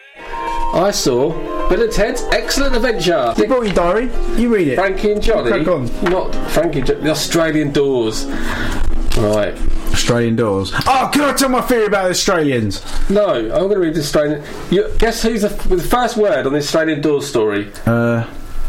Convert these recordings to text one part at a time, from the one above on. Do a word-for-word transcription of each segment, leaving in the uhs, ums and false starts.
I saw Bill and Ted's Excellent Adventure. You brought your diary. You read it. Frankie and Johnny. Crack on. Not Frankie. The Australian Doors. Right. Australian Doors. Oh, can I tell my theory about the Australians? No, I'm going to read the Australian. You, guess who's the, the first word on the Australian Doors story? Uh.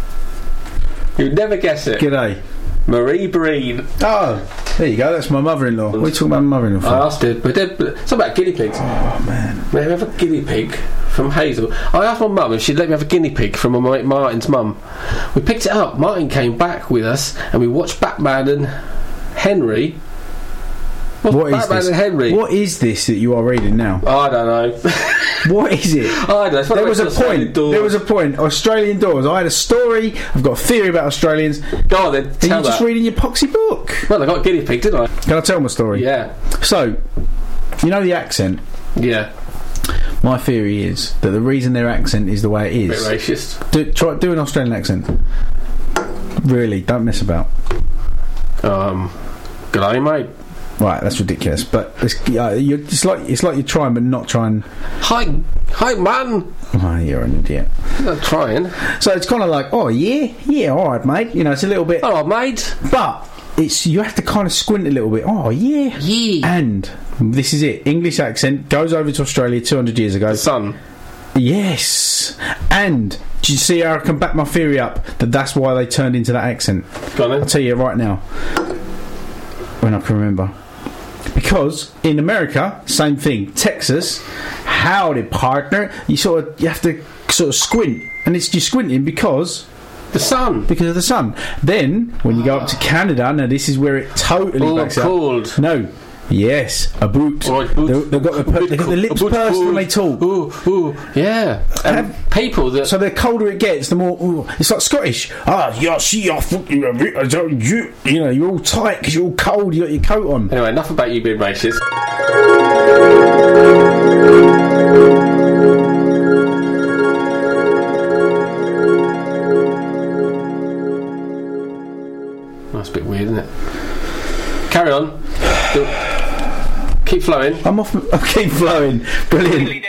You'd never guess it. G'day. Marie Breen. Oh, there you go. That's my mother-in-law. What are you talking about my mother-in-law for? I asked it, but it's about guinea pigs. Oh man. May I have a guinea pig from Hazel? I asked my mum if she'd let me have a guinea pig from my mate Martin's mum. We picked it up. Martin came back with us, and we watched Batman and Henry. What's What is Batman this? and Henry? What is this that you are reading now? I don't know. What is it? I don't know. It's There was a Australian point. Doors. There was a point. Australian Doors. I had a story. I've got a theory about Australians. Go on then. Are Tell you just that. reading your poxy book? Well, I got a guinea pig, didn't I? Can I tell my story? Yeah. So, you know the accent? Yeah. My theory is that the reason their accent is the way it Bit is. racist. Do, try do an Australian accent. Really, don't mess about. Um. Good day, mate. Right, that's ridiculous. But it's, uh, you're, it's like it's like you're trying, but not trying. Hi, hi, man. Oh, you're an idiot. I'm not trying. So it's kind of like, oh yeah, yeah, all right, mate. You know, it's a little bit, Oh, mate. but it's you have to kind of squint a little bit. Oh yeah, Yeah. and this is it. English accent goes over to Australia two hundred years ago. Son. Yes, and do you see how I can back my theory up that that's why they turned into that accent? Go on I'll then. tell you right now when I can remember. Because in America, same thing. Texas, howdy partner. You sort of you have to sort of squint, and it's you're squinting because The sun. because of the sun. Then when you go up to Canada, now this is where it totally Oh, backs up. cold. No, yes, a boot. Oh, a boot. They, they've got the, per- they've got the lips A boot pursed when cold. they talk. Ooh, ooh, yeah. And Um, people that. So the colder it gets, the more ooh, it's like Scottish. Ah, yeah, see, I fucking, you, you know, you're all tight because you're all cold. You got your coat on. Anyway, enough about you being racist. That's a bit weird, isn't it? Carry on. Keep flowing. I'm off. I keep flowing. Brilliant.